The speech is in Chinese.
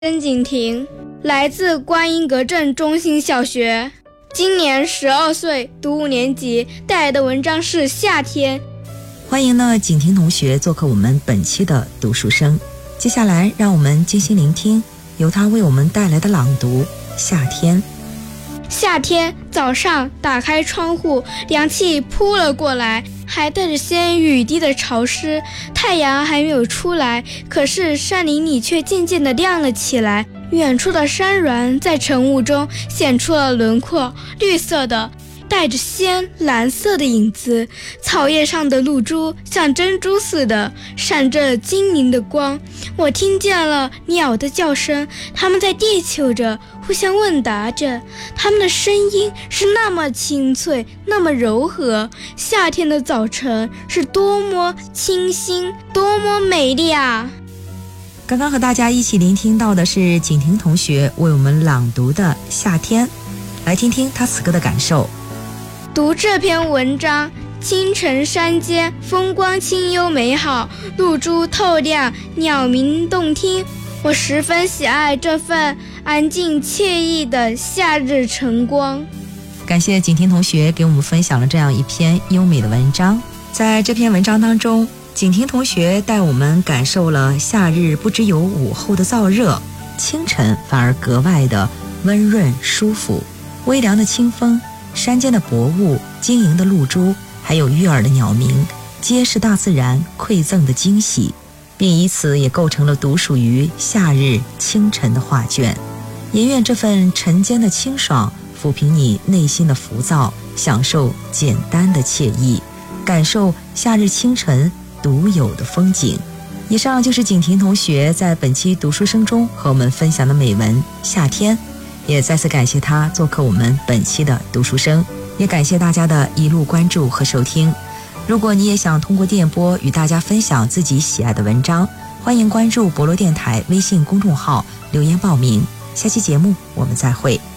曾景婷，来自观音阁镇中心小学，今年12岁，读5年级，带来的文章是《夏天》。 欢迎呢景婷同学做客我们本期的读书声。接下来让我们精心聆听由他为我们带来的朗读《夏天》。 夏天早上打开窗户，凉气扑了过来，还带着些雨滴的潮湿。太阳还没有出来，可是山林里却渐渐地亮了起来。远处的山峦在晨雾中显出了轮廓，绿色的，带着鲜蓝色的影子。草叶上的露珠像珍珠似的，闪着晶莹的光。我听见了鸟的叫声，它们在地球着，互相问答着，它们的声音是那么清脆，那么柔和。夏天的早晨是多么清新，多么美丽啊！ 刚刚和大家一起聆听到的是景婷同学为我们朗读的《夏天》，来听听她此刻的感受。 读这篇文章，清晨山间风光清幽美好，露珠透亮，鸟鸣动听。我十分喜爱这份安静惬意的夏日晨光。 感谢景婷同学给我们分享了这样一篇优美的文章。在这篇文章当中，景婷同学带我们感受了夏日不只有午后的燥热，清晨反而格外的温润舒服。微凉的清风，山间的薄雾，晶莹的露珠，还有悦耳的鸟鸣，皆是大自然馈赠的惊喜，并以此也构成了独属于夏日清晨的画卷。也愿这份晨间的清爽抚平你内心的浮躁，享受简单的惬意，感受夏日清晨独有的风景。以上就是景婷同学在本期读书声中和我们分享的美文《夏天》，也再次感谢她做客我们本期的读书声，也感谢大家的一路关注和收听。如果你也想通过电波与大家分享自己喜爱的文章，欢迎关注博罗电台微信公众号留言报名。下期节目我们再会。